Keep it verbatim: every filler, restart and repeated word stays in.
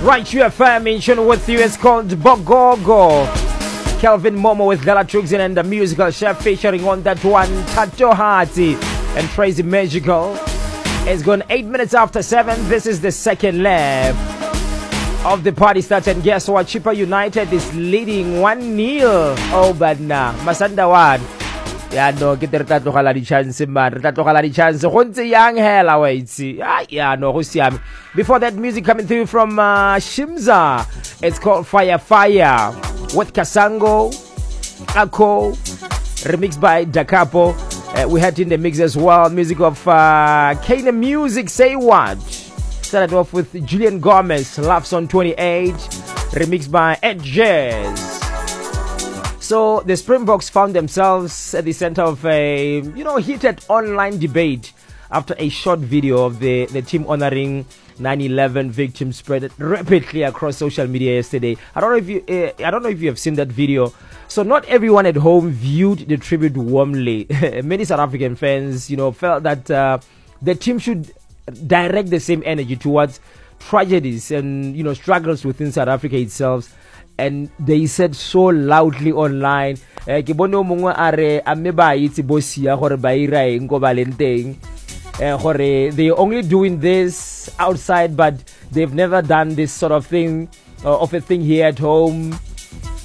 Right, you have mentioned with you. It's called Bogogo. Kelvin Momo with Galatrixin and the musical chef featuring on that one, Tato Hati and Tracy Magical. It's gone eight minutes after seven. This is the second leg of the party starts, and guess what? Chippa United is leading one nil. Oh, but nah, Masanda one. Yeah, no, get the Tatokala chance, man. Tatokala chance. Hunty young hell away. Yeah, no, before that, music coming through from uh, Shimza. It's called Fire Fire with Kasango, Ako, remixed by Da Capo. Uh, we had in the mix as well music of uh, Kane Music. Say What. Started off with Julian Gomez, Love Song twenty-eight, remixed by Ed Jazz. So the Springboks found themselves at the center of a, you know, heated online debate after a short video of the, the team honoring nine eleven victims spread rapidly across social media yesterday. I don't know if you, uh, I don't know if you have seen that video. So not everyone at home viewed the tribute warmly. Many South African fans, you know, felt that uh, the team should direct the same energy towards tragedies and, you know, struggles within South Africa itself. And they said so loudly online, eh, ke bone mongwe are ameba itse bosia gore ba ira eng go balenteng, eh, gore they only doing this outside but they've never done this sort of thing uh, of a thing here at home.